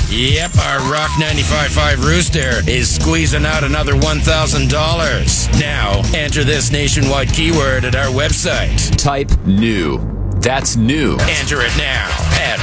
Yep, our Rock 95.5 Rooster is squeezing out another $1,000. Now, enter this nationwide keyword at our website. Type new. That's new. Enter it now at